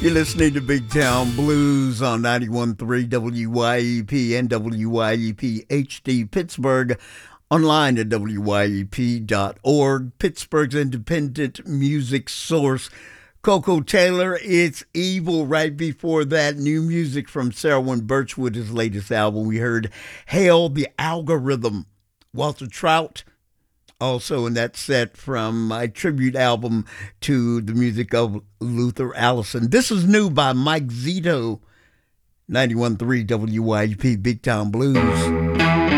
You're listening to Big Town Blues on 91.3 WYEP and WYEP HD Pittsburgh. Online at WYEP.org. Pittsburgh's independent music source. Coco Taylor, It's Evil. Right before that, new music from Selwyn Birchwood, his latest album. We heard Hail the Algorithm. Walter Trout, also in that set from my tribute album to the music of Luther Allison. This is new by Mike Zito, 91.3 WYEP Big Town Blues.